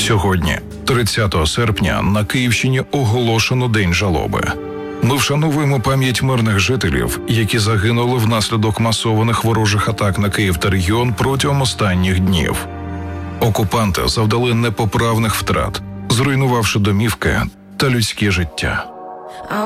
Сьогодні, 30 серпня, на Київщині оголошено День жалоби. Ми вшановуємо пам'ять мирних жителів, які загинули внаслідок масованих ворожих атак на Київ та регіон протягом останніх днів. Окупанти завдали непоправних втрат, зруйнувавши домівки та людське життя.